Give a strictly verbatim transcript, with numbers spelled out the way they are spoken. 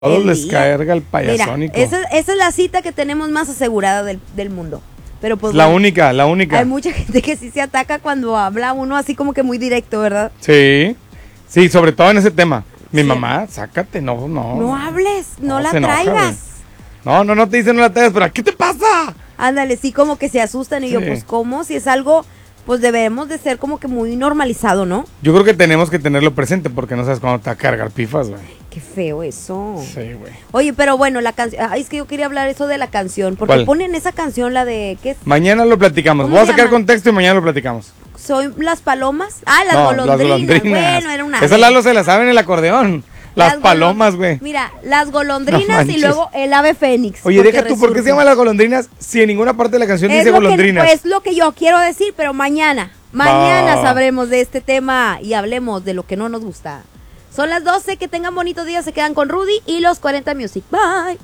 Todos el les día. carga el Mira, payasónico. esa, esa es la cita que tenemos más asegurada del, del mundo. Pero pues la bueno, única, la única. hay mucha gente que sí se ataca cuando habla uno así como que muy directo, ¿verdad? Sí, sí, sobre todo en ese tema. Mi Sí. mamá, sácate, no, no. No hables, no, No, la se enoja, traigas. güey. No, no, no te dicen no la traigas, pero ¿qué te pasa? Ándale, sí, como que se asustan y yo, Sí. pues, ¿cómo? Si es algo, pues debemos de ser como que muy normalizado, ¿no? Yo creo que tenemos que tenerlo presente porque no sabes cuándo te va a cargar pifas, güey. Qué feo eso. Sí, güey. Oye, pero bueno, la canción, ay, es que yo quería hablar eso de la canción, porque ¿Cuál? ponen esa canción, la de, ¿qué es? Mañana lo platicamos. ¿Cómo Voy a se sacar llama? contexto y mañana lo platicamos. ¿Soy las palomas? Ah, las, No, golondrinas. las golondrinas. Bueno, era una Esa vez. Lalo se la sabe en el acordeón. Las, golon- palomas, güey. Mira, las No golondrinas y manches. luego el ave fénix. Oye, porque deja tú, ¿por qué resurge. se llaman las golondrinas si en ninguna parte de la canción Es dice lo que, golondrinas? pues lo que yo quiero decir, pero mañana, mañana Va. sabremos de este tema y hablemos de lo que no nos gusta. Son las doce, que tengan bonito día, se quedan con Rudy y los cuarenta Music. Bye.